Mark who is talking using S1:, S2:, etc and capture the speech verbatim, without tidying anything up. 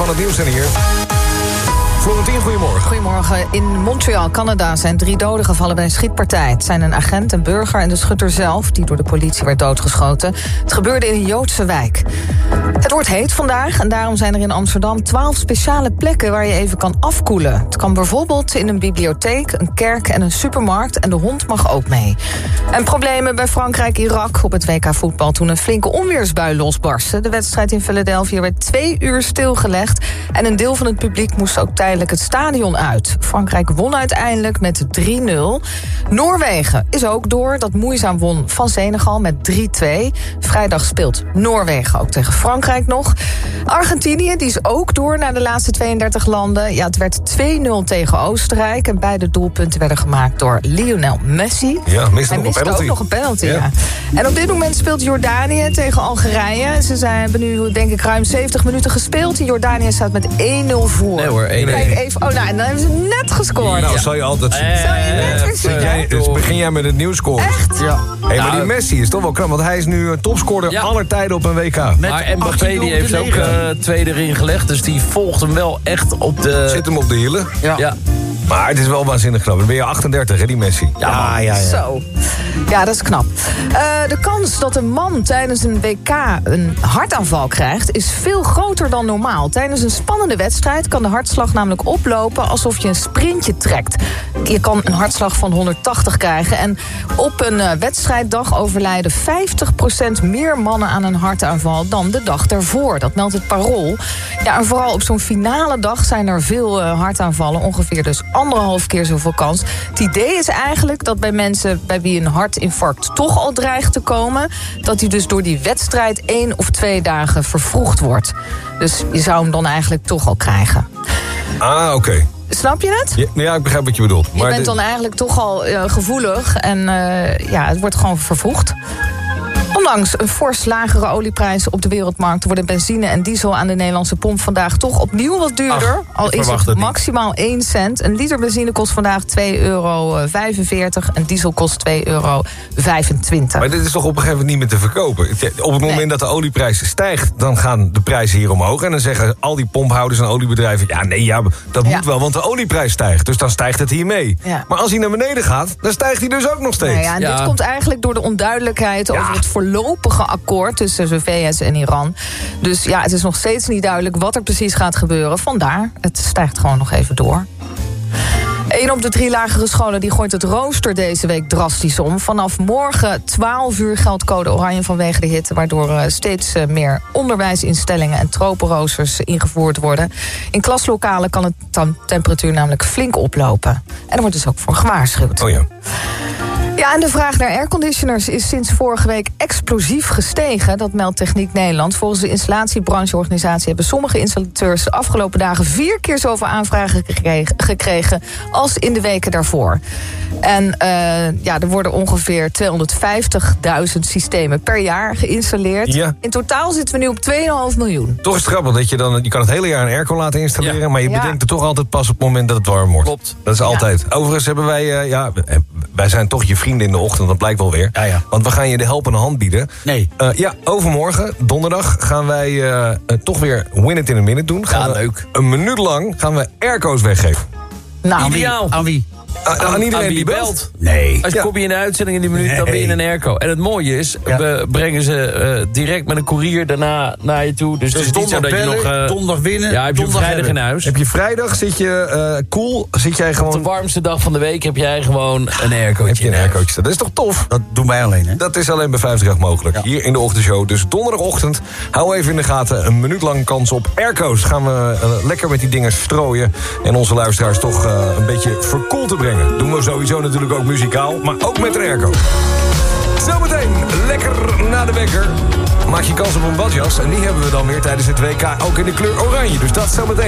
S1: van het nieuws zijn hier. Florentien, goedemorgen.
S2: Goedemorgen. In Montreal, Canada, zijn drie doden gevallen bij een schietpartij. Het zijn een agent, een burger en de schutter zelf, die door de politie werd doodgeschoten. Het gebeurde in een Joodse wijk. Het wordt heet vandaag en daarom zijn er in Amsterdam twaalf speciale plekken waar je even kan afkoelen. Het kan bijvoorbeeld in een bibliotheek, een kerk en een supermarkt en de hond mag ook mee. En problemen bij Frankrijk-Irak op het W K voetbal toen een flinke onweersbui losbarstte. De wedstrijd in Philadelphia werd twee uur stilgelegd en een deel van het publiek moest ook tijdelijk het stadion uit. Frankrijk won uiteindelijk met drie nul. Noorwegen is ook door, dat moeizaam won van Senegal met drie twee. Vrijdag speelt Noorwegen ook tegen Frankrijk nog. Argentinië, die is ook door naar de laatste tweeëndertig landen. Ja, het werd twee nul tegen Oostenrijk. En beide doelpunten werden gemaakt door Lionel Messi.
S1: Ja, miste
S2: Hij
S1: nog
S2: miste
S1: een penalty.
S2: ook nog een penalty, ja.
S1: Ja.
S2: En op dit moment speelt Jordanië tegen Algerije. Ze zijn, hebben nu, denk ik, ruim zeventig minuten gespeeld. Jordanië staat met één nul voor.
S3: Nee hoor, één
S2: Kijk even. Oh, nou, en dan hebben ze net gescoord.
S1: Nou,
S2: Ja.
S1: zal je altijd zien.
S2: Zou je net weer zien,
S1: Zit
S2: hè?
S1: jij, dus begin jij met het nieuwscore.
S2: Echt?
S3: Ja.
S1: Hé, hey, maar
S3: Nou,
S1: die Messi is toch wel knap, want hij is nu een topscorer
S3: Ja.
S1: aller tijden op een W K.
S3: Maar Mbappé die heeft ook uh, twee erin gelegd. Dus die volgt hem wel echt op de...
S1: Zit hem op de hielen.
S3: Ja. ja.
S1: Maar het is wel waanzinnig knap. Dan ben je achtendertig, hè, die Messi.
S3: Ja, ja, ja.
S2: Zo. Ja, dat is knap. Uh, de kans dat een man tijdens een W K een hartaanval krijgt is veel groter dan normaal. Tijdens een spannende wedstrijd kan de hartslag namelijk oplopen alsof je een sprintje trekt. Je kan een hartslag van honderdtachtig krijgen. En op een uh, wedstrijddag overlijden vijftig procent meer mannen aan een hartaanval dan de dag daarvoor. Dat meldt het Parool. Ja, en vooral op zo'n finale dag zijn er veel uh, hartaanvallen. Ongeveer dus anderhalf keer zoveel kans. Het idee is eigenlijk dat bij mensen bij wie een hartinfarct toch al dreigt te komen, dat die dus door die wedstrijd één of twee dagen vervroegd wordt. Dus je zou hem dan eigenlijk toch al krijgen.
S1: Ah, oké. Okay.
S2: Snap je het?
S1: Ja, ja, ik begrijp wat je bedoelt.
S2: Je
S1: maar
S2: bent
S1: de...
S2: dan eigenlijk toch al uh, gevoelig en uh, ja, het wordt gewoon vervroegd. Ondanks een fors lagere olieprijs op de wereldmarkt worden benzine en diesel aan de Nederlandse pomp vandaag toch opnieuw wat duurder.
S1: Ach,
S2: al is het, het maximaal één cent. Een liter benzine kost vandaag twee euro vijfenveertig en diesel kost twee euro vijfentwintig.
S1: Maar dit is toch op een gegeven moment niet meer te verkopen? Op het moment nee. dat de olieprijs stijgt, dan gaan de prijzen hier omhoog. En dan zeggen al die pomphouders en oliebedrijven, ja nee, ja, dat
S2: ja.
S1: moet wel, want de olieprijs stijgt. Dus dan stijgt het hier mee. Ja. Maar als hij naar beneden gaat, dan stijgt hij dus ook nog steeds.
S2: Nou ja, en
S1: ja.
S2: dit komt eigenlijk door de onduidelijkheid
S1: ja.
S2: over het voorlopige akkoord tussen de V S en Iran. Dus ja, het is nog steeds niet duidelijk wat er precies gaat gebeuren. Vandaar, het stijgt gewoon nog even door. Een op de drie lagere scholen die gooit het rooster deze week drastisch om. Vanaf morgen twaalf uur geldt code oranje vanwege de hitte, waardoor steeds meer onderwijsinstellingen en tropenroosters ingevoerd worden. In klaslokalen kan de temperatuur namelijk flink oplopen. En er wordt dus ook voor gewaarschuwd.
S1: Oh ja.
S2: Ja, en de vraag naar airconditioners is sinds vorige week explosief gestegen. Dat meldt Techniek Nederland. Volgens de installatiebrancheorganisatie hebben sommige installateurs de afgelopen dagen vier keer zoveel aanvragen gekregen, gekregen als in de weken daarvoor. En uh, ja, er worden ongeveer tweehonderdvijftigduizend systemen per jaar geïnstalleerd. Ja. In totaal zitten we nu op twee komma vijf miljoen.
S1: Toch is het grappig dat je dan, je kan het hele jaar een airco laten installeren, ja. maar je
S2: ja.
S1: bedenkt er toch altijd pas op het moment dat het warm wordt.
S3: Klopt.
S1: Dat is altijd. Ja. Overigens hebben wij, uh, ja, wij zijn toch je vrienden in de ochtend, dat blijkt wel weer.
S3: Ja, ja.
S1: Want we gaan je de helpende hand bieden.
S3: Nee.
S1: Uh, ja, overmorgen, donderdag, gaan wij uh, uh, toch weer Win It in a Minute doen. Gaan
S3: ja,
S1: we,
S3: leuk.
S1: Een minuut lang gaan we airco's weggeven.
S2: Nou,
S3: ideaal.
S2: Aan wie?
S1: Aan, aan iedereen
S3: aan wie
S1: die belt.
S3: belt.
S1: Nee.
S3: Als je
S1: ja.
S3: kom je in de uitzending in die minuut, nee. dan ben je in een airco. En het mooie is, ja. we brengen ze uh, direct met een koerier daarna naar je toe. Dus, dus het is niet zo dat
S4: bellen,
S3: je nog... Uh,
S4: donderdag winnen,
S3: ja, heb je vrijdag
S4: hebben.
S3: in huis.
S1: Heb je vrijdag, zit je uh, cool, zit jij gewoon...
S3: Op de warmste dag van de week heb jij gewoon een aircootje.
S1: Heb je een aircootje. Dat is toch tof?
S4: Dat doen wij alleen, hè?
S1: Dat is alleen bij vijftig mogelijk. Ja. Hier in de ochtendshow. Dus donderdagochtend, hou even in de gaten. Een minuut lang kans op airco's. Gaan we uh, lekker met die dingen strooien. En onze luisteraars toch uh, een beetje verkoeld te brengen. Doen we sowieso natuurlijk ook muzikaal, maar ook met een airco. Zometeen, lekker na de wekker. Maak je kans op een badjas. En die hebben we dan weer tijdens het W K ook in de kleur oranje. Dus dat zometeen.